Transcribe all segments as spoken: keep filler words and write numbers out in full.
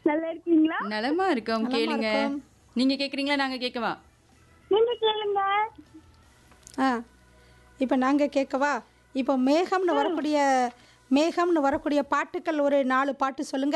நல்லா இருக்கீங்களா? நலமா இருக்கோம். நலமா கேளுங்க. இருக்கோம். நீங்க கேக்குறீங்களா நாங்க கேட்கவா? நீங்க கேளுங்க. ஆ இப்போ நாங்கள் கேட்கவா? இப்போ மேகம்னு வரக்கூடிய மேகம்னு வரக்கூடிய பாட்டுக்கள் ஒரு நாலு பாட்டு சொல்லுங்க.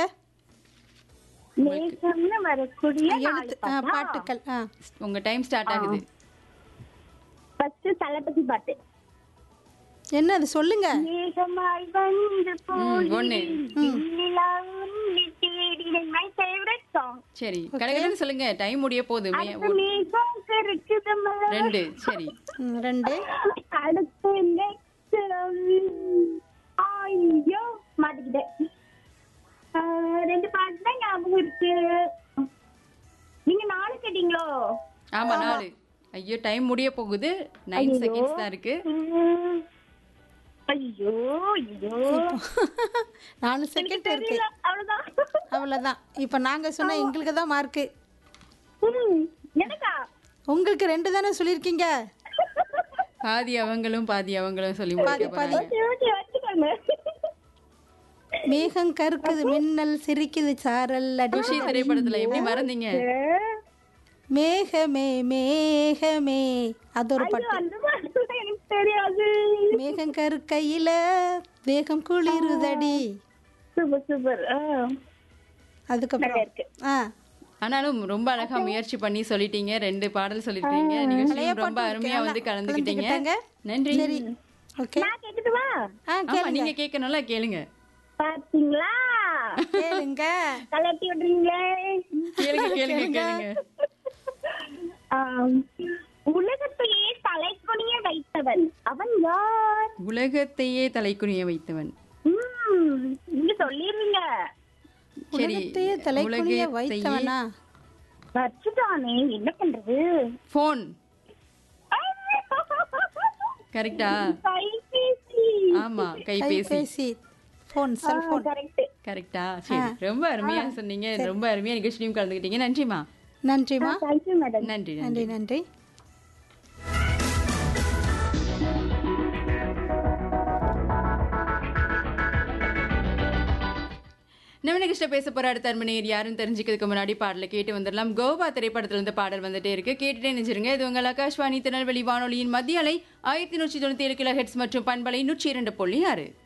மேகம்னு வரக்கூடிய நாலு எழுத்து ஆ, பாட்டா? பாட்டுக்கள் ஆ உங்க டைம் ஸ்டார்ட் ஆகுது. ஃபர்ஸ்ட் தளபதி பாட்டு. என்ன அது சொல்லுங்க. மேகமாய் வந்து ம், ஒண்ணு. போனிலா உன்னை தேடினேன். My favorite song. சரி கடகடன்னு சொல்லுங்க. டைம் முடிய போகுது. மே- அடுத்து ஒரு- மேகம் கருக்குது மலர். ரெண்டு. சரி ம், ரெண்டு அடுத்து next, um, ஐயோ மாட்டிக்கிட்டேன். ஆ, ரெண்டு பாட்டு தான் ஞாபகம் இருக்கு. நீங்க நாலு கேட்டீங்களோ? ஆமா நாலு. ஐயோ டைம் முடிய போகுது. நைன் ஐயோ. செகண்ட்ஸ் தான் இருக்கு. ம். ஐயோ ஐயோ நாலு எனக்கு செகண்ட் இருக்கு. தெரியல. அவ்வளவுதான். அவ்வளோதான். இப்போ நாங்கள் சொன்ன எங்களுக்கு தான் மார்க்கு. ம், எனக்கா? உங்களுக்கு ரெண்டு தானே சொல்லியிருக்கீங்க. பாதி அவங்களும் பாதி அவங்களும் சொல்லி பாதி, முடிக்க பாதி. போறாங்க. ஓகே ஓகே வச்சுக்கோங்க. மேகம் கருக்குது மின்னல் சிரிக்குது சாரல் அடி குஷி திரைப்படத்துல எப்படி மறந்தீங்க? மேகமே மேகமே அது ஒரு ஐயோ, பாட்டு. அந்த பாட்டு எனக்கு தெரியாது. மேகம் கருக்கையில வேகம் குளிருதடி. Super super. ஆ, அதுக்கப்புறம் நல்லா இருக்கு. ஆ ஆனாலும் ரொம்ப அழகா முயற்சி பண்ணி சொல்லிட்டீங்க. ரெண்டு பாடல் சொல்லிருக்கீங்க. பழைய நிகழ்ச்சியும் ரொம்ப பாட்டு அருமையா இருக்கு. வந்து ஆனா, கலந்துக்கிட்டீங்க. கலந்துக்கிட்டாங்க. நன்றி. சரி ஓகே. நான் கேக்குதுவா? ஆ ஆமா கேளுங்க நீங்க கேட்கணும்ல கேளுங்க. பாத்தீங்களா? கேளுங்க. கலட்டி விடுறீங்களே. கேளுங்க கேளுங்க கேளுங்க. ஆம், உலகத்தையே தலைக்குனிய வைத்தவன் அவன் யார்? உலகத்தையே தலைக்குனிய வைத்தவன். ம், நீங்க சொல்லிருவீங்க. சரி உலகத்தையே தலைக்குனிய வைத்தவனா? வச்சுட்டானே என்ன பண்றது? போன். கரெக்டா? கைபேசி. ஆமா கைபேசி. கைபேசி போன் செல்போன். கரெக்ட். கரெக்டா? சரி ரொம்ப அருமையா சொன்னீங்க. ரொம்ப அருமையா நிகழ்ச்சியும் கலந்துக்கிட்டீங்க. நன்றிமா. நன்றிமா. Thank you madam. நன்றி நன்றி நன்றி. நன்றி. நம்ம நிகழ்ச்சியில பேச போற அடுத்த அருமனையர் யாருன்னு தெரிஞ்சுக்கிறதுக்கு முன்னாடி பாடலை கேட்டு வந்துடலாம். கோவா திரைப்படத்துல இருந்து பாடல் வந்துட்டே இருக்கு. கேட்டுட்டே நினைச்சிருங்க. இது உங்கள் ஆகாஷ்வாணி திருநெல்வேலி வானொலியின் மத்திய அலை ஆயிரத்தி நூற்றி தொண்ணூத்தி ஏழு கிலோ ஹெட்ஸ் மற்றும் பண்பலை நூற்றி இரண்டு புள்ளி ஆறு.